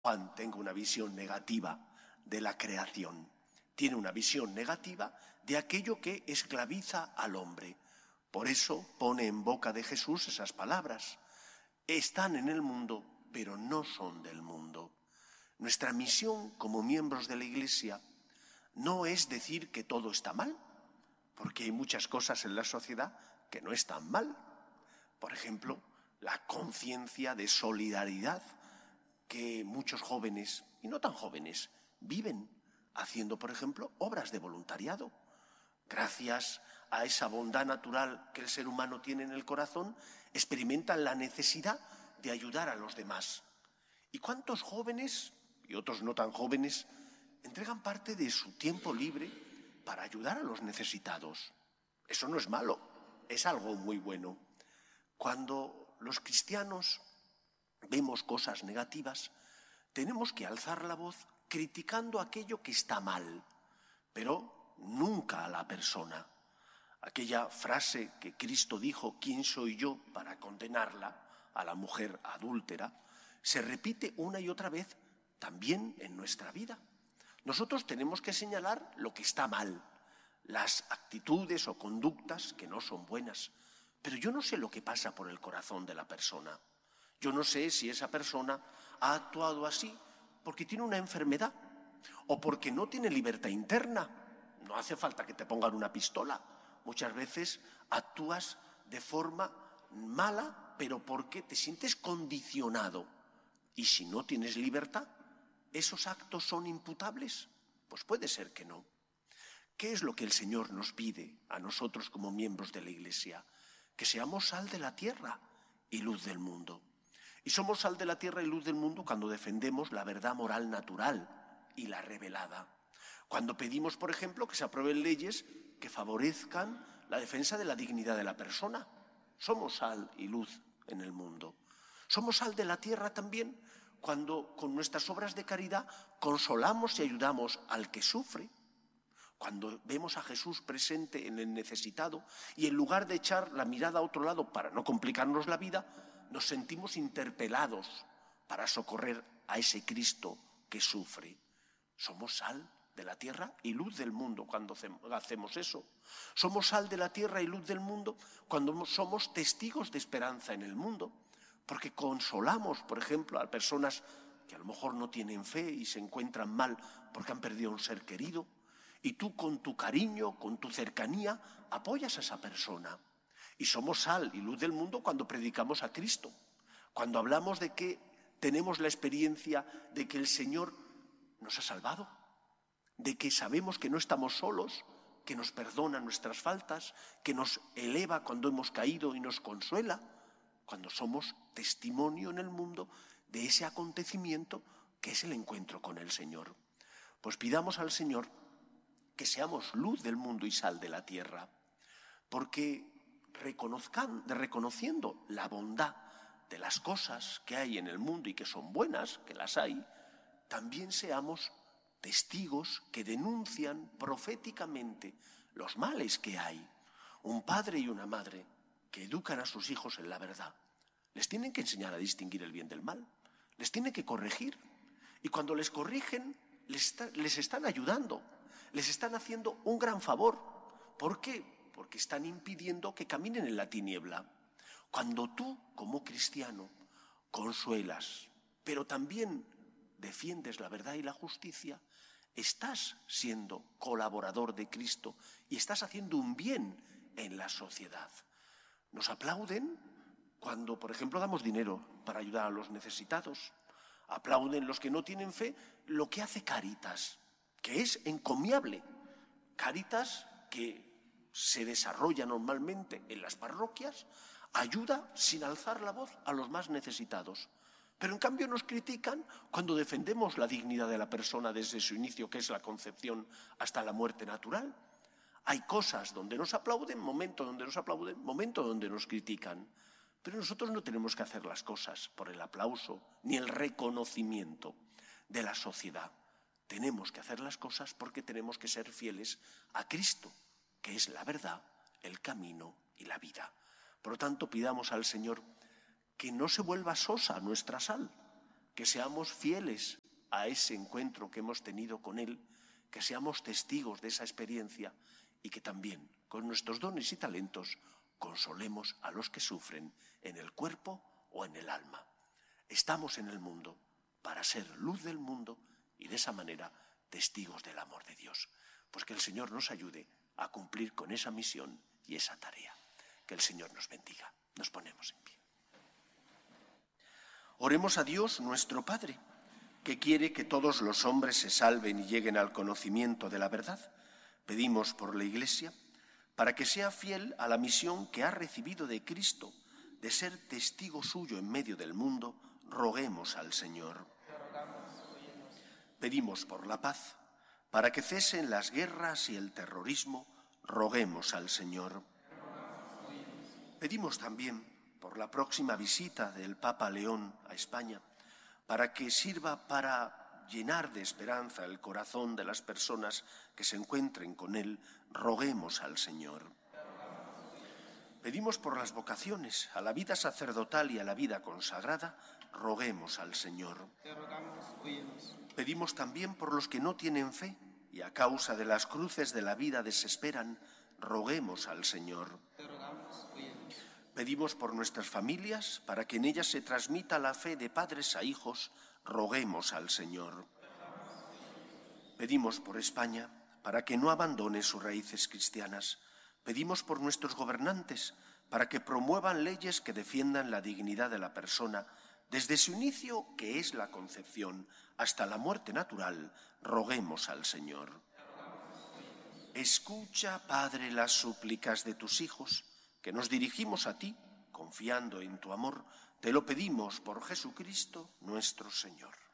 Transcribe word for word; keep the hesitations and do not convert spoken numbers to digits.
Juan tenga una visión negativa de la creación. Tiene una visión negativa de aquello que esclaviza al hombre. Por eso pone en boca de Jesús esas palabras. Están en el mundo, pero no son del mundo. Nuestra misión como miembros de la Iglesia no es decir que todo está mal, porque hay muchas cosas en la sociedad que no están mal. Por ejemplo, la conciencia de solidaridad que muchos jóvenes, y no tan jóvenes, viven haciendo, por ejemplo, obras de voluntariado. Gracias a esa bondad natural que el ser humano tiene en el corazón, experimentan la necesidad de ayudar a los demás. ¿Y cuántos jóvenes, y otros no tan jóvenes, entregan parte de su tiempo libre para ayudar a los necesitados? Eso no es malo, es algo muy bueno. Cuando los cristianos vemos cosas negativas, tenemos que alzar la voz criticando aquello que está mal, pero nunca a la persona. Aquella frase que Cristo dijo, ¿quién soy yo para condenarla?, a la mujer adúltera, se repite una y otra vez también en nuestra vida. Nosotros tenemos que señalar lo que está mal, las actitudes o conductas que no son buenas, pero yo no sé lo que pasa por el corazón de la persona. Yo no sé si esa persona ha actuado así porque tiene una enfermedad o porque no tiene libertad interna. No hace falta que te pongan una pistola. Muchas veces actúas de forma mala, pero porque te sientes condicionado. Y si no tienes libertad, ¿esos actos son imputables? Pues puede ser que no. ¿Qué es lo que el Señor nos pide a nosotros como miembros de la Iglesia? Que seamos sal de la tierra y luz del mundo. Y somos sal de la tierra y luz del mundo cuando defendemos la verdad moral natural y la revelada. Cuando pedimos, por ejemplo, que se aprueben leyes que favorezcan la defensa de la dignidad de la persona. Somos sal y luz en el mundo. Somos sal de la tierra también cuando con nuestras obras de caridad consolamos y ayudamos al que sufre. Cuando vemos a Jesús presente en el necesitado y en lugar de echar la mirada a otro lado para no complicarnos la vida, nos sentimos interpelados para socorrer a ese Cristo que sufre. Somos sal de la tierra y luz del mundo cuando hacemos eso. Somos sal de la tierra y luz del mundo cuando somos testigos de esperanza en el mundo, porque consolamos, por ejemplo, a personas que a lo mejor no tienen fe y se encuentran mal porque han perdido un ser querido, y tú con tu cariño, con tu cercanía, apoyas a esa persona. Y somos sal y luz del mundo cuando predicamos a Cristo, cuando hablamos de que tenemos la experiencia de que el Señor nos ha salvado, de que sabemos que no estamos solos, que nos perdona nuestras faltas, que nos eleva cuando hemos caído y nos consuela, cuando somos testimonio en el mundo de ese acontecimiento que es el encuentro con el Señor. Pues pidamos al Señor que seamos luz del mundo y sal de la tierra, porque reconozcan, reconociendo la bondad de las cosas que hay en el mundo y que son buenas, que las hay, también seamos testigos que denuncian proféticamente los males que hay. Un padre y una madre que educan a sus hijos en la verdad, les tienen que enseñar a distinguir el bien del mal, les tienen que corregir, y cuando les corrigen les, está, les están ayudando, les están haciendo un gran favor. ¿Por qué? Porque están impidiendo que caminen en la tiniebla. Cuando tú, como cristiano, consuelas, pero también defiendes la verdad y la justicia, estás siendo colaborador de Cristo y estás haciendo un bien en la sociedad. Nos aplauden cuando, por ejemplo, damos dinero para ayudar a los necesitados. Aplauden los que no tienen fe lo que hace Cáritas, que es encomiable. Cáritas, que se desarrolla normalmente en las parroquias, ayuda sin alzar la voz a los más necesitados. Pero en cambio nos critican cuando defendemos la dignidad de la persona desde su inicio, que es la concepción, hasta la muerte natural. Hay cosas donde nos aplauden, momentos donde nos aplauden, momentos donde nos critican. Pero nosotros no tenemos que hacer las cosas por el aplauso ni el reconocimiento de la sociedad. Tenemos que hacer las cosas porque tenemos que ser fieles a Cristo, que es la verdad, el camino y la vida. Por lo tanto, pidamos al Señor que no se vuelva sosa nuestra sal, que que seamos fieles a ese encuentro que hemos tenido con Él, que seamos testigos de esa experiencia y que también, con nuestros dones y talentos, consolemos a los que sufren en el cuerpo o en el alma. Estamos en el mundo para ser luz del mundo y de esa manera testigos del amor de Dios. Pues que el Señor nos ayude a cumplir con esa misión y esa tarea. Que el Señor nos bendiga. Nos ponemos en pie. Oremos a Dios, nuestro Padre, que quiere que todos los hombres se salven y lleguen al conocimiento de la verdad. Pedimos por la Iglesia, para que sea fiel a la misión que ha recibido de Cristo, de ser testigo suyo en medio del mundo, roguemos al Señor. Pedimos por la paz, para que cesen las guerras y el terrorismo, roguemos al Señor. Pedimos también por la próxima visita del Papa León a España, para que sirva para llenar de esperanza el corazón de las personas que se encuentren con él, roguemos al Señor. Pedimos por las vocaciones, a la vida sacerdotal y a la vida consagrada, roguemos al Señor. Pedimos también por los que no tienen fe y a causa de las cruces de la vida desesperan, roguemos al Señor. Pedimos por nuestras familias, para que en ellas se transmita la fe de padres a hijos, roguemos al Señor. Pedimos por España, para que no abandone sus raíces cristianas. Pedimos por nuestros gobernantes, para que promuevan leyes que defiendan la dignidad de la persona, desde su inicio, que es la concepción, hasta la muerte natural, roguemos al Señor. Escucha, Padre, las súplicas de tus hijos, que nos dirigimos a ti, confiando en tu amor, te lo pedimos por Jesucristo nuestro Señor.